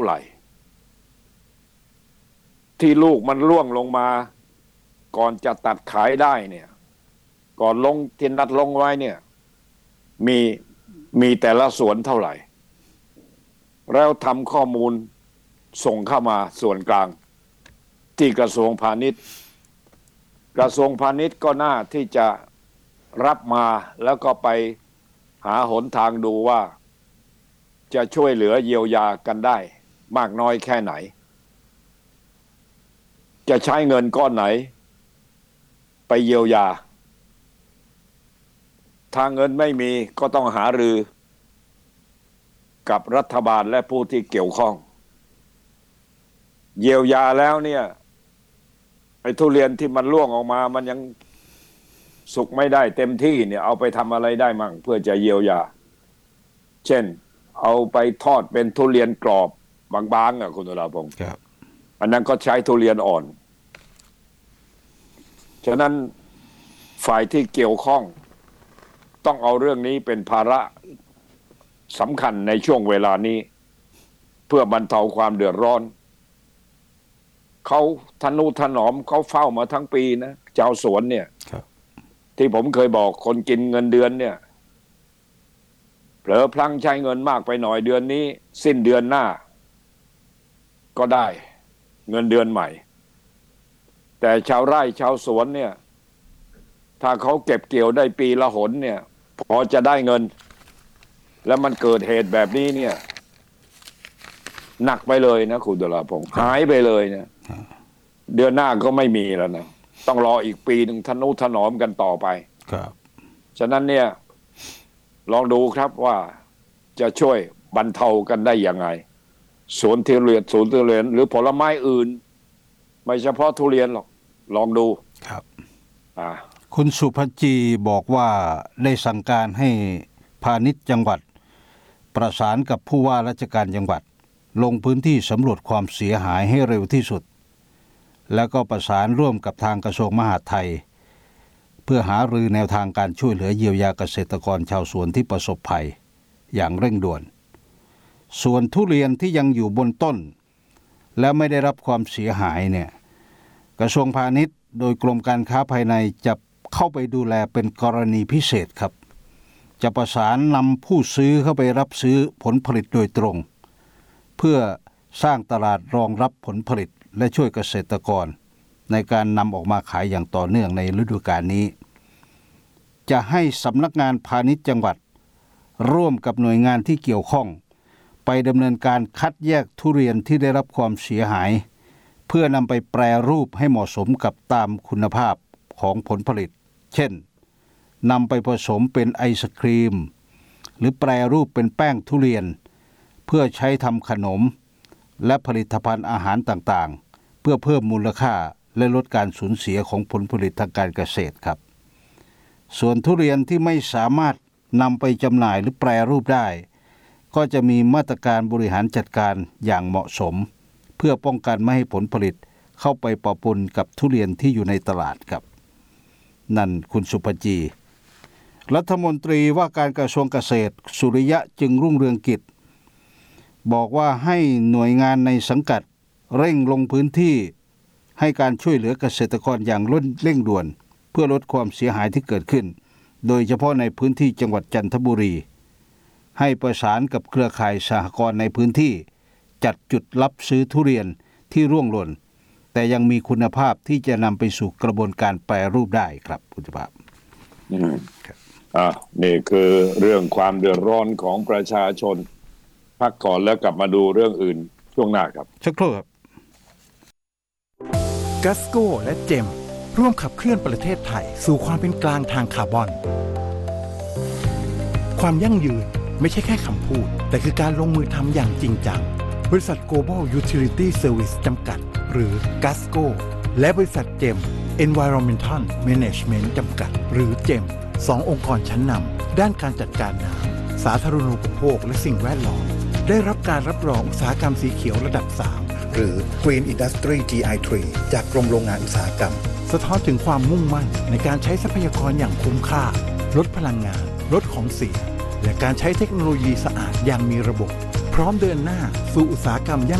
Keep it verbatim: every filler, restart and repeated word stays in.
าไหร่ที่ลูกมันร่วงลงมาก่อนจะตัดขายได้เนี่ยก่อนลงที่นัดลงไว้เนี่ยมีมีแต่ละสวนเท่าไหร่แล้วทำข้อมูลส่งเข้ามาส่วนกลางที่กระทรวงพาณิชย์กระทรวงพาณิชย์ก็น่าที่จะรับมาแล้วก็ไปหาหนทางดูว่าจะช่วยเหลือเยียวยากันได้มากน้อยแค่ไหนจะใช้เงินก้อนไหนไปเยียวยาถ้าเงินไม่มีก็ต้องหารือกับรัฐบาลและผู้ที่เกี่ยวข้องเยียวยาแล้วเนี่ยไอ้ทุเรียนที่มันร่วงออกมามันยังสุกไม่ได้เต็มที่เนี่ยเอาไปทำอะไรได้มั่งเพื่อจะเยียวยาเช่นเอาไปทอดเป็นทุเรียนกรอบบางๆอ่ะคุณตุลาพงศ์ครับอันนั้นก็ใช้ทุเรียนอ่อนฉะนั้นฝ่ายที่เกี่ยวข้องต้องเอาเรื่องนี้เป็นภาระสำคัญในช่วงเวลานี้เพื่อบรรเทาความเดือดร้อนเขาทนุถนอมเขาเฝ้ามาทั้งปีนะชาวสวนเนี่ยที่ผมเคยบอกคนกินเงินเดือนเนี่ยเผลอพลั้งใช้เงินมากไปหน่อยเดือนนี้สิ้นเดือนหน้าก็ได้เงินเดือนใหม่แต่ชาวไร่ชาวสวนเนี่ยถ้าเขาเก็บเกี่ยวได้ปีละหนเนี่ยพอจะได้เงินแล้วมันเกิดเหตุแบบนี้เนี่ยหนักไปเลยนะคุณตุลาพงศ์หายไปเลยนะเดือนหน้าก็ไม่มีแล้วนะต้องรออีกปีหนึ่งทนุถนอมกันต่อไปครับฉะนั้นเนี่ยลองดูครับว่าจะช่วยบรรเทากันได้ยังไงสวนทุเรียนสวนทุเรียนหรือผลไม้อื่นไม่เฉพาะทุเรียนหรอกลองดูครับอ่าคุณสุภจีบอกว่าได้สั่งการให้พาณิชย์จังหวัดประสานกับผู้ว่าราชการจังหวัดลงพื้นที่สำรวจความเสียหายให้เร็วที่สุดแล้วก็ประสานร่วมกับทางกระทรวงมหาดไทยเพื่อหารือแนวทางการช่วยเหลือเยียวยาเกษตรกรชาวสวนที่ประสบภัยอย่างเร่งด่วนส่วนทุเรียนที่ยังอยู่บนต้นและไม่ได้รับความเสียหายเนี่ยกระทรวงพาณิชย์โดยกรมการค้าภายในจะเข้าไปดูแลเป็นกรณีพิเศษครับจะประสานนำผู้ซื้อเข้าไปรับซื้อผลผลิตโดยตรงเพื่อสร้างตลาดรองรับผลผลิตและช่วยเกษตรกรในการนำออกมาขายอย่างต่อเนื่องในฤดูกาลนี้จะให้สำนักงานพาณิชย์จังหวัดร่วมกับหน่วยงานที่เกี่ยวข้องไปดำเนินการคัดแยกทุเรียนที่ได้รับความเสียหายเพื่อนำไปแปรรูปให้เหมาะสมกับตามคุณภาพของผลผลิตเช่นนำไปผสมเป็นไอศครีมหรือแปรรูปเป็นแป้งทุเรียนเพื่อใช้ทำขนมและผลิตภัณฑ์อาหารต่างๆเพื่อเพิ่มมูลค่าและลดการสูญเสียของผลผลิตทางการเกษตรครับส่วนทุเรียนที่ไม่สามารถนำไปจำหน่ายหรือแปรรูปได้ก็จะมีมาตรการบริหารจัดการอย่างเหมาะสมเพื่อป้องกันไม่ให้ผลผลิตเข้าไปปะปนกับทุเรียนที่อยู่ในตลาดครับนั่นคุณสุภจีรัฐมนตรีว่าการกระทรวงเกษตรสุริยะจึงรุ่งเรืองกิจบอกว่าให้หน่วยงานในสังกัดเร่งลงพื้นที่ให้การช่วยเหลือเกษตรกรอย่างเร่งด่วนเพื่อลดความเสียหายที่เกิดขึ้นโดยเฉพาะในพื้นที่จังหวัดจันทบุรีให้ประสานกับเครือข่ายสหกรณ์ในพื้นที่จัดจุดรับซื้อทุเรียนที่ร่วงหล่นแต่ยังมีคุณภาพที่จะนำไปสู่กระบวนการแปรรูปได้ครับคุณภาพอืมอ่านี่คือเรื่องความเดือดร้อนของประชาชนพักก่อนแล้วกลับมาดูเรื่องอื่นช่วงหน้าครับสักครู่ครับกัสโก้และเจมร่วมขับเคลื่อนประเทศไทยสู่ความเป็นกลางทางคาร์บอนความยั่งยืนไม่ใช่แค่คำพูดแต่คือการลงมือทำอย่างจริงจังบริษัท Global Utility Service จำกัดหรือ กัสโก้ และบริษัทเจม Environmental Management จำกัดหรือเจมสององค์กรชั้นนำด้านการจัดการน้ำสาธารณูปโภคและสิ่งแวดล้อมได้รับการรับรองอุตสาหกรรมสีเขียวระดับสามหรือ Green Industry จี ไอ สาม จากกรมโรงงานอุตสาหกรรมสะท้อนถึงความมุ่งมั่นในการใช้ทรัพยากรอย่างคุ้มค่าลดพลังงานลดของเสียและการใช้เทคโนโลยีสะอาดอย่างมีระบบพร้อมเดินหน้าสู่อุตสาหกรรมยั่ง